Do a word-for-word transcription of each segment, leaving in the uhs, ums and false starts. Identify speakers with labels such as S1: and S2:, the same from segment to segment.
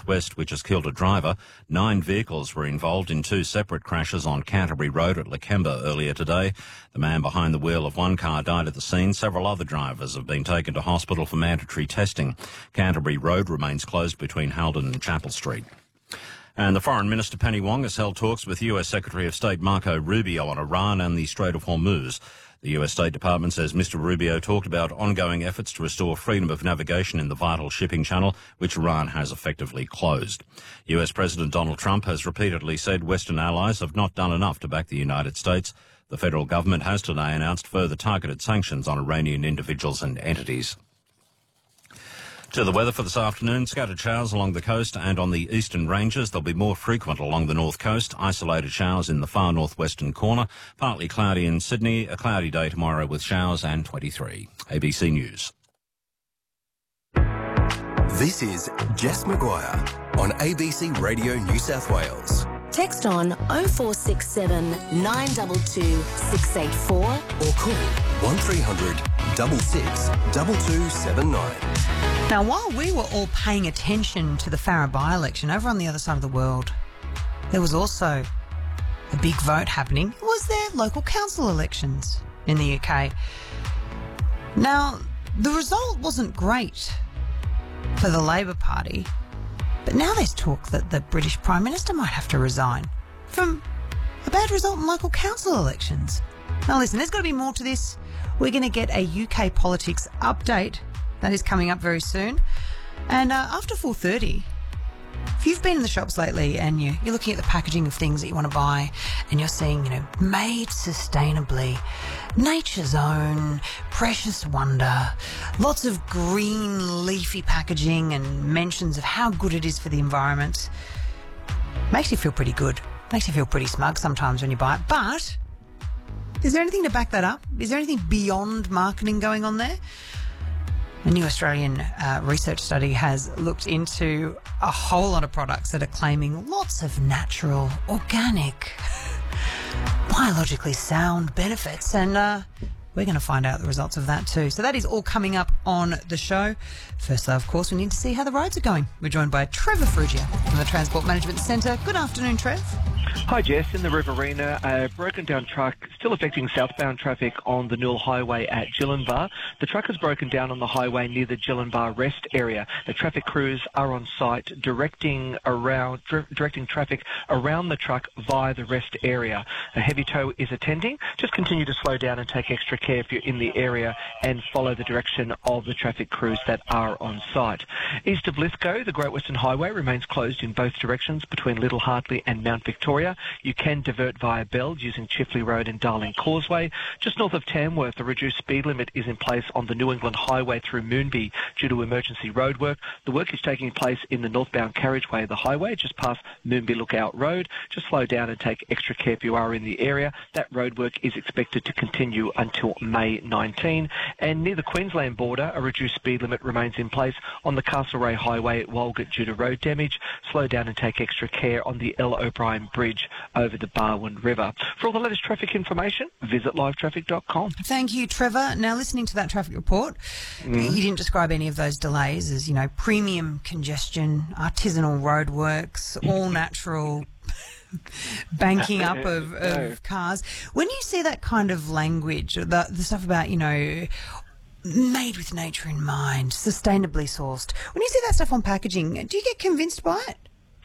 S1: northwest, which has killed a driver. Nine vehicles were involved in two separate crashes on Canterbury Road at Lakemba earlier today. The man behind the wheel of one car died at the scene. Several other drivers have been taken to hospital for mandatory testing. Canterbury Road remains closed between Halden and Chapel Street. And the Foreign Minister Penny Wong has held talks with U S Secretary of State Marco Rubio on Iran and the Strait of Hormuz. The U S State Department says Mister Rubio talked about ongoing efforts to restore freedom of navigation in the vital shipping channel, which Iran has effectively closed. U S President Donald Trump has repeatedly said Western allies have not done enough to back the United States. The federal government has today announced further targeted sanctions on Iranian individuals and entities. To the weather for this afternoon, scattered showers along the coast and on the eastern ranges. They'll be more frequent along the north coast. Isolated showers in the far northwestern corner. Partly cloudy in Sydney. A cloudy day tomorrow with showers and twenty-three. A B C News.
S2: This is Jess McGuire on A B C Radio New South Wales.
S3: Text on oh four six seven, nine two two, six eight four
S2: or call one three hundred, six six, two two seven nine.
S4: Now, while we were all paying attention to the Farrer by-election over on the other side of the world, there was also a big vote happening. It was their local council elections in the U K. Now, the result wasn't great for the Labor Party, but now there's talk that the British Prime Minister might have to resign from a bad result in local council elections. Now listen, there's got to be more to this. We're going to get a U K politics update that is coming up very soon. And uh, after four thirty, if you've been in the shops lately and you, you're looking at the packaging of things that you want to buy and you're seeing, you know, made sustainably, nature's own, precious wonder, lots of green leafy packaging and mentions of how good it is for the environment, makes you feel pretty good. Makes you feel pretty smug sometimes when you buy it. But is there anything to back that up? Is there anything beyond marketing going on there? A new Australian uh, research study has looked into a whole lot of products that are claiming lots of natural, organic, biologically sound benefits, and uh, we're going to find out the results of that too. So that is all coming up on the show. First, though, of course, we need to see how the roads are going. We're joined by Trevor Frugia from the Transport Management Centre. Good afternoon, Trev.
S5: Hi Jess, in the Riverina, a broken down truck still affecting southbound traffic on the Newell Highway at Gillenbar. The truck has broken down on the highway near the Gillenbar Rest area. The traffic crews are on site directing around directing traffic around the truck via the rest area. A heavy tow is attending. Just continue to slow down and take extra care if you're in the area and follow the direction of the traffic crews that are on site. East of Lithgow, the Great Western Highway remains closed in both directions between Little Hartley and Mount Victoria. You can divert via Beld using Chifley Road and Darling Causeway. Just north of Tamworth, a reduced speed limit is in place on the New England Highway through Moonby due to emergency roadwork. The work is taking place in the northbound carriageway of the highway just past Moonby Lookout Road. Just slow down and take extra care if you are in the area. That roadwork is expected to continue until May nineteenth. And near the Queensland border, a reduced speed limit remains in place on the Castlereagh Highway at Walgett due to road damage. Slow down and take extra care on the L. O'Brien Bridge over the Barwon River. For all the latest traffic information, visit live traffic dot com.
S4: Thank you, Trevor. Now, listening to that traffic report, mm. you didn't describe any of those delays as, you know, premium congestion, artisanal roadworks, all natural banking up of, of no. cars. When you see that kind of language, the, the stuff about, you know, made with nature in mind, sustainably sourced, when you see that stuff on packaging, do you get convinced by it?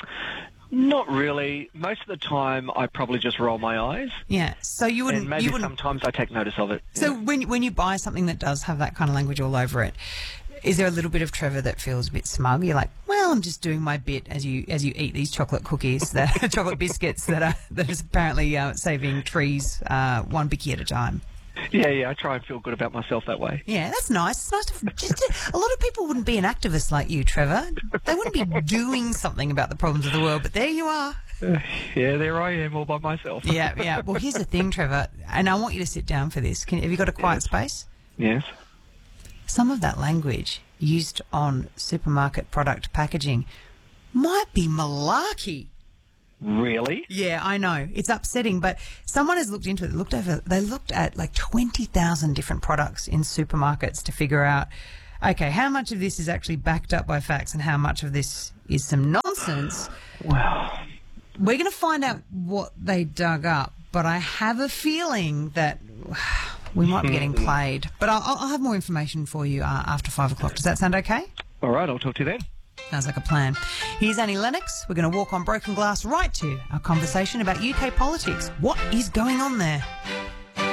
S5: Not really. Most of the time, I probably just roll my eyes.
S4: Yeah. So you wouldn't.
S5: And maybe
S4: you wouldn't,
S5: sometimes I take notice of it.
S4: So
S5: yeah.
S4: when when you buy something that does have that kind of language all over it, is there a little bit of Trevor that feels a bit smug? You're like, well, I'm just doing my bit as you as you eat these chocolate cookies, that chocolate biscuits that are that is apparently uh, saving trees uh, one bicky at a time.
S5: Yeah, yeah, I try and feel good about myself that way.
S4: Yeah, that's nice. It's nice to just to, a lot of people wouldn't be an activist like you, Trevor. They wouldn't be doing something about the problems of the world, but there you are.
S5: Uh, yeah, there I am all by myself.
S4: yeah, yeah. Well, here's the thing, Trevor, and I want you to sit down for this. Can, have you got a quiet
S5: yes.
S4: space?
S5: Yes.
S4: Some of that language used on supermarket product packaging might be malarkey.
S5: Really?
S4: Yeah, I know. It's upsetting, but someone has looked into it. They looked over. They looked at like twenty thousand different products in supermarkets to figure out, okay, how much of this is actually backed up by facts and how much of this is some nonsense. licence.
S5: Wow.
S4: We're going to find out what they dug up, but I have a feeling that we might be getting played. But I'll, I'll have more information for you uh, after five o'clock. Does that sound okay?
S5: All right, I'll talk to you then.
S4: Sounds like a plan. Here's Annie Lennox. We're going to walk on broken glass right to our conversation about U K politics. What is going on there?